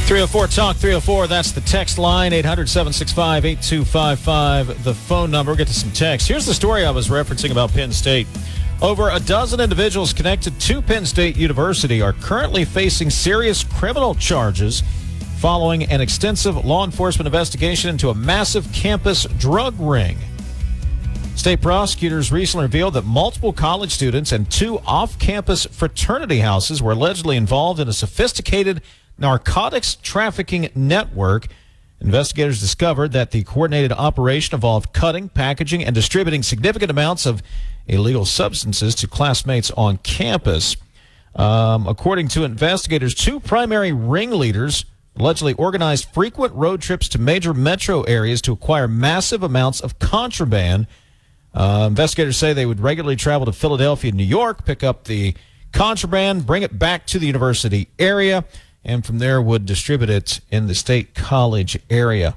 304 Talk 304. That's the text line, 800-765-8255. The phone number. We'll get to some text. Here's the story I was referencing about Penn State. Over a dozen individuals connected to Penn State University are currently facing serious criminal charges following an extensive law enforcement investigation into a massive campus drug ring. State prosecutors recently revealed that multiple college students and two off-campus fraternity houses were allegedly involved in a sophisticated narcotics trafficking network. Investigators discovered that the coordinated operation involved cutting, packaging, and distributing significant amounts of illegal substances to classmates on campus. According to investigators, two primary ringleaders allegedly organized frequent road trips to major metro areas to acquire massive amounts of contraband. Investigators say they would regularly travel to Philadelphia and New York, pick up the contraband, bring it back to the university area, and from there would distribute it in the State College area.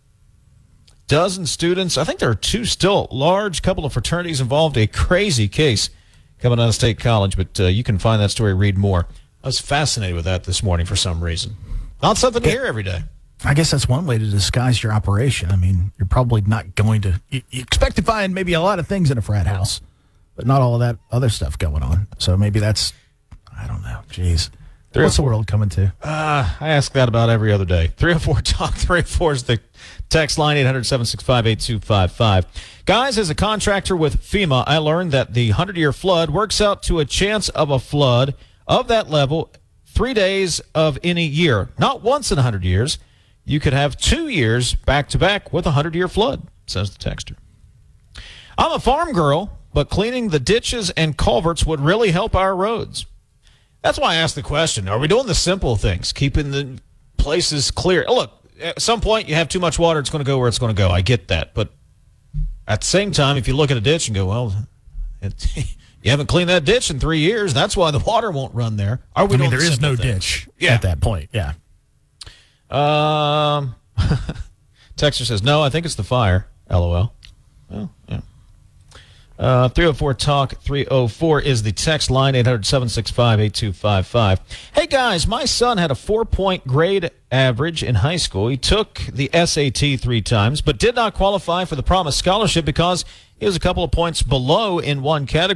Dozen students, I think there are two still, large couple of fraternities involved, a crazy case coming out of State College, but you can find that story, read more. I was fascinated with that this morning for some reason. Not something to hear every day. I guess that's one way to disguise your operation. I mean, you're probably not going to... You expect to find maybe a lot of things in a frat house, but not all of that other stuff going on. So maybe that's... I don't know. Jeez. What's the world coming to? I ask that about every other day. 304 Talk 304 is the text line, 800-765-8255. Guys, as a contractor with FEMA, I learned that the 100-year flood works out to a chance of a flood of that level 3 days of any year. Not once in 100 years. You could have 2 years back-to-back with a 100-year flood, says the texter. I'm a farm girl, but cleaning the ditches and culverts would really help our roads. That's why I asked the question. Are we doing the simple things, keeping the places clear? Look, at some point you have too much water, it's going to go where it's going to go. I get that. But at the same time, if you look at a ditch and go, well, you haven't cleaned that ditch in 3 years, that's why the water won't run there. Are we? I mean, there is no ditch at that point. Yeah. Texter says, no, I think it's the fire. LOL. Well, yeah. 304 Talk 304 is the text line, 800-765-8255. Hey guys, my son had a 4-point grade average in high school. He took the SAT 3 times, but did not qualify for the promised scholarship because he was a couple of points below in one category.